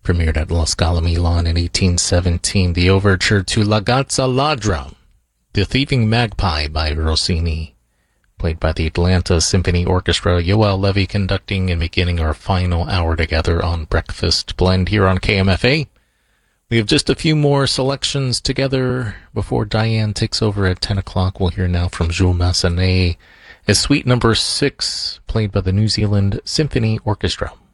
Premiered at La Scala Milan in 1817, the overture to La Gazza Ladra, The Thieving Magpie by Rossini, played by the Atlanta Symphony Orchestra. Yoel Levy conducting and beginning our final hour together on Breakfast Blend here on KMFA. We have just a few more selections together before Diane takes over at 10 o'clock. We'll hear now from Jules Massenet as Suite Number 6, played by the New Zealand Symphony Orchestra.